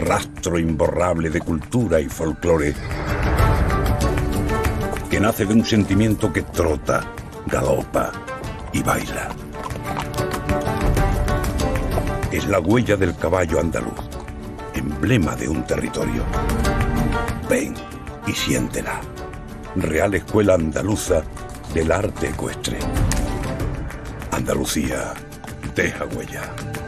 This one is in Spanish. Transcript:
rastro imborrable de cultura y folclore, que nace de un sentimiento que trota, galopa y baila. Es la huella del caballo andaluz, emblema de un territorio. Ven y siéntela. Real Escuela Andaluza del Arte Ecuestre. Andalucía deja huella.